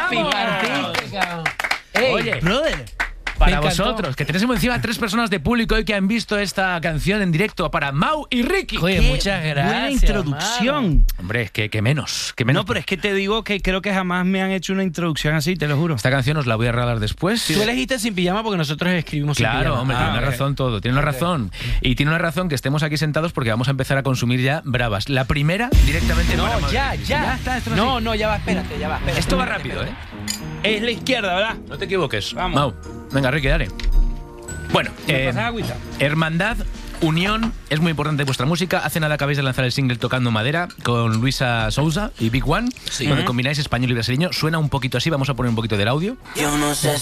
Fijarte, cabrón. Ey, Oye, brother. para vosotros, que tenemos encima 3 personas de público hoy que han visto esta canción en directo, para Mau y Ricky. Oye, muchas gracias. Buena introducción. Hermano. Hombre, es que menos. No, pero es que te digo que creo que jamás me han hecho una introducción así, te lo juro. Esta canción os la voy a regalar después. Tú elegiste Sin Pijama porque nosotros escribimos Sin Pijama. Claro, hombre, tiene una ok. razón todo, tiene una razón. Y tiene una razón que estemos aquí sentados porque vamos a empezar a consumir ya bravas. La primera, directamente para No, Madrid. ya. está, esto no es No, así. no, ya va, espérate. Esto va rápido, ¿eh? Es la izquierda, ¿verdad? No te equivoques. Vamos. Mau, venga, Ricky, dale. Bueno, ¿Me pasas agüita? hermandad, unión, es muy importante vuestra música. Hace nada acabáis de lanzar el single Tocando Madera con Luisa Souza y Big One, donde combináis español y brasileño. Suena un poquito así, vamos a poner un poquito del audio. Yo no sé